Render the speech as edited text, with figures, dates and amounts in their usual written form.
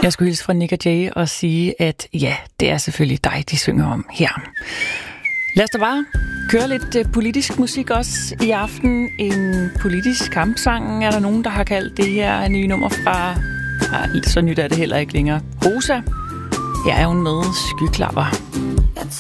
Jeg skulle hilse fra Nick og Jay og sige, at ja, det er selvfølgelig dig, de synger om her. Lad os da bare køre lidt politisk musik også i aften. En politisk kampsang er der nogen, der har kaldt det her nye nummer fra... Så nyt er det heller ikke længere. Rosa. Her er hun med Skyklapper.